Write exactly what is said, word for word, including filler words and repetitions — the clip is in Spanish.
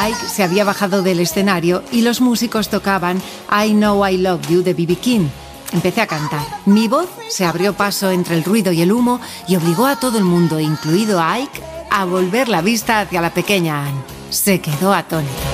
Ike se había bajado del escenario y los músicos tocaban I Know I Love You de B B King. Empecé a cantar. Mi voz se abrió paso entre el ruido y el humo y obligó a todo el mundo, incluido a Ike, a volver la vista hacia la pequeña Anne. Se quedó atónito.